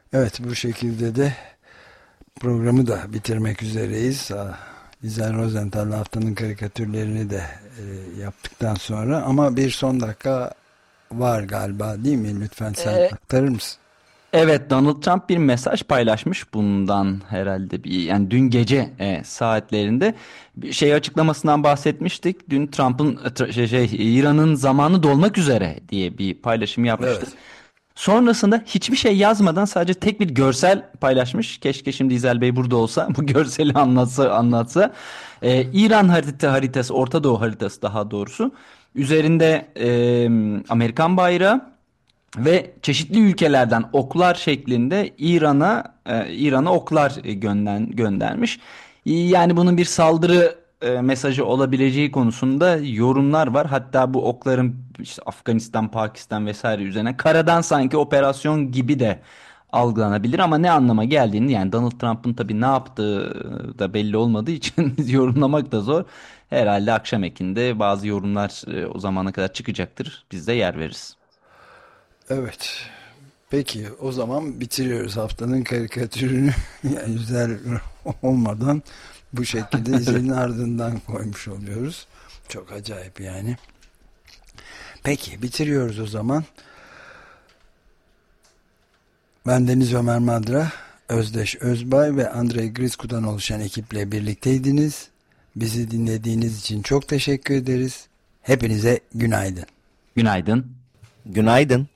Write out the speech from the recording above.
Evet, bu şekilde de programı da bitirmek üzereyiz. İzel Rosenthal haftanın karikatürlerini de yaptıktan sonra, ama bir son dakika var galiba, değil mi? Lütfen sen E, aktarır mısın? evet, Donald Trump bir mesaj paylaşmış bundan herhalde yani dün gece saatlerinde bir şey açıklamasından bahsetmiştik. Dün Trump'ın İran'ın zamanı dolmak üzere diye bir paylaşım yapmıştı. Evet. Sonrasında hiçbir şey yazmadan sadece tek bir görsel paylaşmış. Keşke şimdi İzel Bey burada olsa bu görseli anlatsa. İran haritası, Orta Doğu haritası daha doğrusu. Üzerinde Amerikan bayrağı ve çeşitli ülkelerden oklar şeklinde İran'a oklar göndermiş. Yani bunun bir saldırı mesajı olabileceği konusunda yorumlar var. Hatta bu okların işte Afganistan, Pakistan vesaire üzerine karadan sanki operasyon gibi de algılanabilir, ama ne anlama geldiğini, yani Donald Trump'ın tabii ne yaptığı da belli olmadığı için yorumlamak da zor. Herhalde akşam ekinde bazı yorumlar o zamana kadar çıkacaktır. Biz de yer veririz. Evet. Peki, o zaman bitiriyoruz haftanın karikatürünü. Yani güzel olmadan bu şekilde izin ardından koymuş oluyoruz. Çok acayip yani. Peki, bitiriyoruz o zaman. Ben Deniz Ömer Madra, Özdeş Özbay ve Andrei Grisku'dan oluşan ekiple birlikteydiniz. Bizi dinlediğiniz için çok teşekkür ederiz. Hepinize günaydın. Günaydın. Günaydın.